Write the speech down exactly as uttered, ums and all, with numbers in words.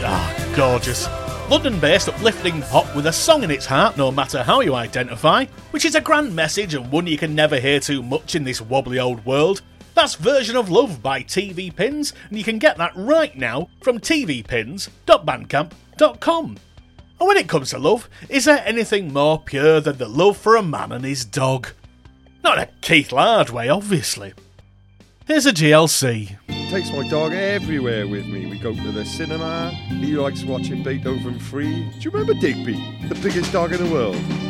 Ah, gorgeous. London-based uplifting pop with a song in its heart no matter how you identify, which is a grand message and one you can never hear too much in this wobbly old world. That's Version of Love by T V Pins, and you can get that right now from t v pins dot bandcamp dot com. And when it comes to love, is there anything more pure than the love for a man and his dog? Not a Keith Lard way, obviously. Here's a G L C. Takes my dog everywhere with me. We go to the cinema. He likes watching Beethoven Free. Do you remember Digby? The biggest dog in the world.